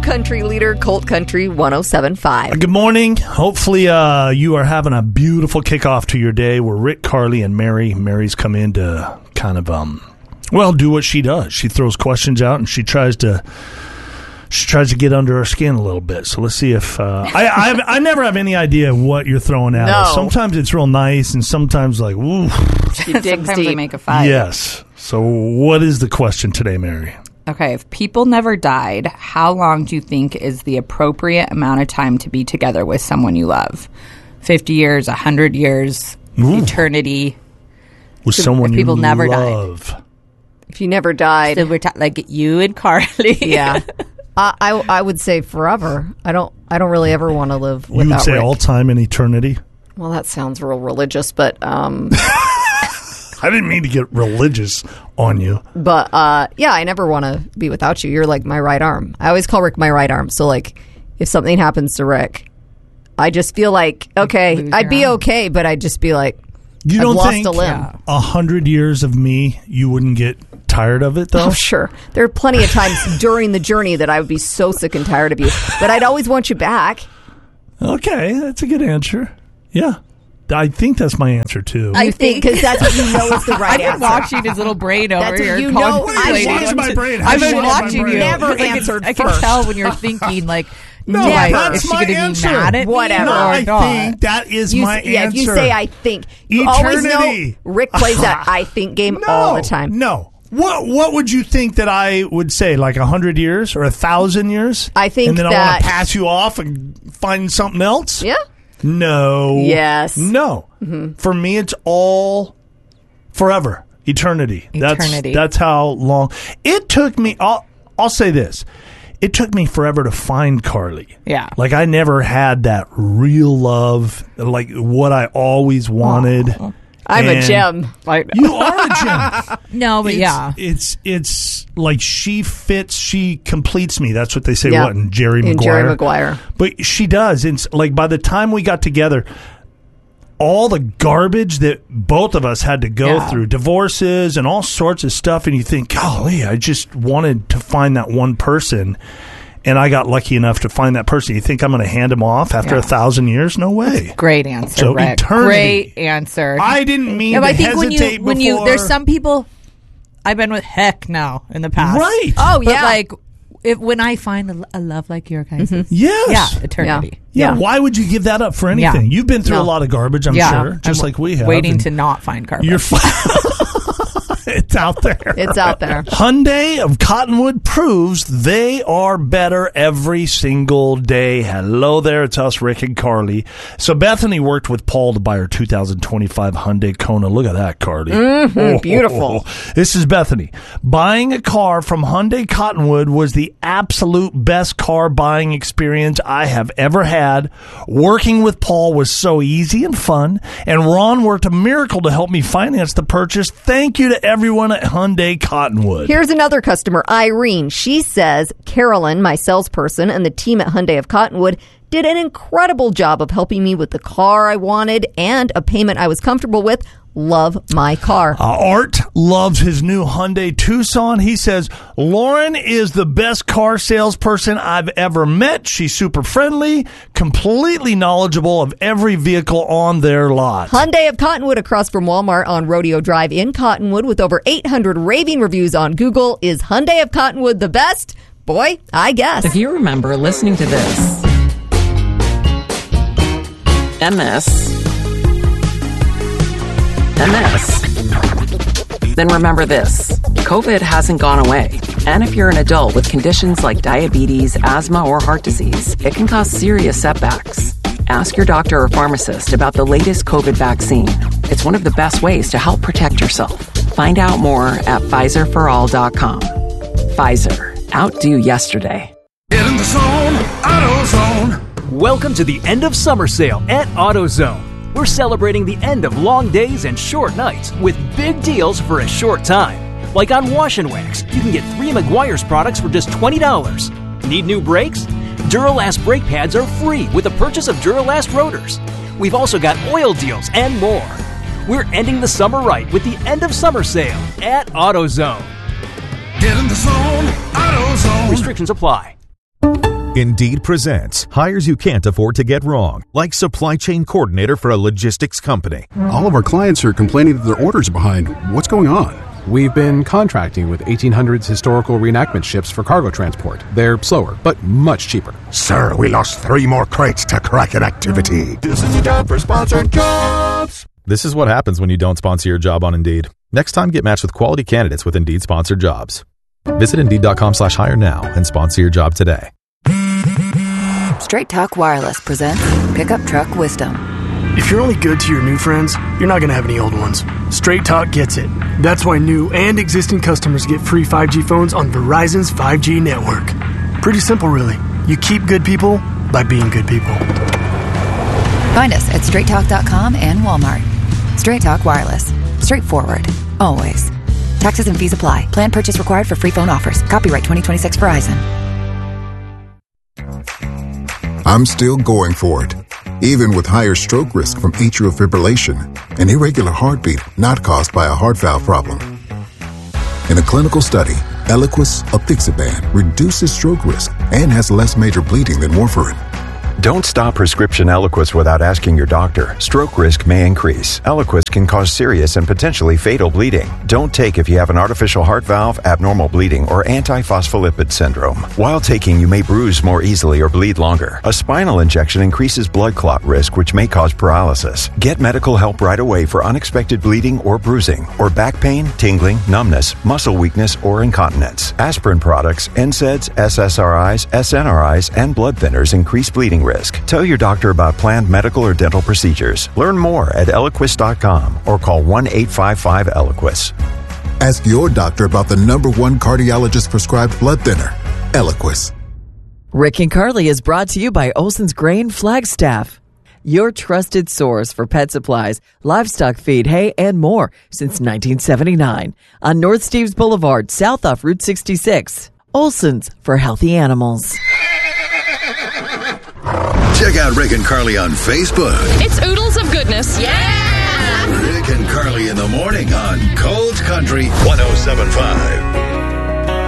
country leader, Colt Country 107.5. Good morning. Hopefully you are having a beautiful kickoff to your day where Rick, Carly, and Mary. Mary's come in to kind of, do what she does. She throws questions out and she tries to get under our skin a little bit. So let's see if I never have any idea what you're throwing at us. Sometimes it's real nice, and sometimes like, ooh. She digs sometimes deep. they make a fight. Yes. So what is the question today, Mary? Okay, if people never died, how long do you think is the appropriate amount of time to be together with someone you love? 50 years, 100 years, eternity. With someone people you never love. If you never died. So we're like you and Carly. Yeah. I would say forever. I don't really ever want to live without You would say Rick. all time and eternity? Well, that sounds real religious, but I didn't mean to get religious on you. But I never want to be without you. You're like my right arm. I always call Rick my right arm. So like if something happens to Rick, I just feel like, okay, I'd be okay, but I'd just be like, You I've don't lost think a limb. 100 years of me, you wouldn't get tired of it, though? Oh, sure. There are plenty of times during the journey that I would be so sick and tired of you. But I'd always want you back. Okay, that's a good answer. Yeah. I think that's my answer, too. I think because that's what you know is the right I've answer. been watching his little brain over That's what here. you know. contemplating. Watch my brain. I've been Watch my watching brain. you. Never Like, answered I can first. tell when you're thinking, like, No, that's is she my going to be answer. mad at Whatever. me No, or I not? think that is You, my answer. if you say I think, you always know Eternity. Rick plays that I think game all the time. No. What would you think that I would say? Like 100 years or 1,000 years? I think and then I that- want to pass you off and find something else? Yeah. No. Yes. No. For me, it's all forever. Eternity. Eternity. That's how long. It took me, I'll say this. It took me forever to find Carly. Yeah. Like I never had that real love, like what I always wanted. I'm a And gem. You are a gem. No, but yeah. It's like she fits, she completes me. That's what they say. Yeah. What in Jerry Maguire? In Jerry Maguire. But she does. It's like by the time we got together, all the garbage that both of us had to go through, divorces and all sorts of stuff, and you think, golly, I just wanted to find that one person, and I got lucky enough to find that person. You think I'm going to hand him off after 1,000 years? No way. Great answer, So Rick. eternity. Great answer. I didn't mean Yeah, to but I think hesitate when you before. there's some people I've been with now in the past. Right. Oh, But yeah. like when I find a love like your guys, Yes. yeah, eternity. Yeah, Yeah. why would you give that up for anything? Yeah. You've been through No. a lot of garbage, I'm Yeah, sure, just I'm like we have. waiting and to not find carpet. You're It's out there. It's out there. Hyundai of Cottonwood proves they are better every single day. Hello there, it's us, Rick and Carly. So Bethany worked with Paul to buy her 2025 Hyundai Kona. Look at that, Carly. Beautiful. This is Bethany. Buying a car from Hyundai Cottonwood was the absolute best car buying experience I have ever had. Working with Paul was so easy and fun, and Ron worked a miracle to help me finance the purchase. Thank you to everyone at Hyundai Cottonwood. Here's another customer, Irene. She says, Carolyn, my salesperson, and the team at Hyundai of Cottonwood did an incredible job of helping me with the car I wanted and a payment I was comfortable with. Love my car. Art loves his new Hyundai Tucson. He says, Lauren is the best car salesperson I've ever met. She's super friendly, completely knowledgeable of every vehicle on their lot. Hyundai of Cottonwood across from Walmart on Rodeo Drive in Cottonwood with over 800 raving reviews on Google. Is Hyundai of Cottonwood the best? Boy, I guess. If you remember listening to this, MS, then remember this. COVID hasn't gone away. And if you're an adult with conditions like diabetes, asthma, or heart disease, it can cause serious setbacks. Ask your doctor or pharmacist about the latest COVID vaccine. It's one of the best ways to help protect yourself. Find out more at PfizerForAll.com. Pfizer. Outdo yesterday. Get in the zone, AutoZone. Welcome to the end of summer sale at AutoZone. We're celebrating the end of long days and short nights with big deals for a short time. Like on Wash and Wax, you can get 3 Meguiar's products for just $20. Need new brakes? Duralast brake pads are free with the purchase of Duralast rotors. We've also got oil deals and more. We're ending the summer right with the end of summer sale at AutoZone. Get in the zone, AutoZone. Restrictions apply. Indeed presents hires you can't afford to get wrong, like supply chain coordinator for a logistics company. All of our clients are complaining that their orders are behind. What's going on? We've been contracting with 1800s historical reenactment ships for cargo transport. They're slower, but much cheaper. Sir, we lost 3 more crates to Kraken activity. This is a job for sponsored jobs. This is what happens when you don't sponsor your job on Indeed. Next time, get matched with quality candidates with Indeed sponsored jobs. Visit Indeed.com/hire now and sponsor your job today. Straight Talk Wireless presents Pickup Truck Wisdom. If you're only good to your new friends, you're not going to have any old ones. Straight Talk gets it. That's why new and existing customers get free 5G phones on Verizon's 5G network. Pretty simple, really. You keep good people by being good people. Find us at straighttalk.com and Walmart. Straight Talk Wireless. Straightforward. Always. Taxes and fees apply. Plan purchase required for free phone offers. Copyright 2026 Verizon. I'm still going for it, even with higher stroke risk from atrial fibrillation, an irregular heartbeat not caused by a heart valve problem. In a clinical study, Eliquis apixaban reduces stroke risk and has less major bleeding than warfarin. Don't stop prescription Eliquis without asking your doctor. Stroke risk may increase. Eliquis can cause serious and potentially fatal bleeding. Don't take if you have an artificial heart valve, abnormal bleeding, or antiphospholipid syndrome. While taking, you may bruise more easily or bleed longer. A spinal injection increases blood clot risk, which may cause paralysis. Get medical help right away for unexpected bleeding or bruising, or back pain, tingling, numbness, muscle weakness, or incontinence. Aspirin products, NSAIDs, SSRIs, SNRIs, and blood thinners increase bleeding risk. Tell your doctor about planned medical or dental procedures. Learn more at Eliquis.com or call 1-855-ELIQUIS. Ask your doctor about the #1 cardiologist prescribed blood thinner, Eliquis. Rick and Carly is brought to you by Olson's Grain Flagstaff, your trusted source for pet supplies, livestock feed, hay, and more since 1979 on North Steves Boulevard, south off Route 66. Olson's for healthy animals. Check out Rick and Carly on Facebook. It's oodles of goodness. Yeah! Rick and Carly in the morning on Cold Country 107.5.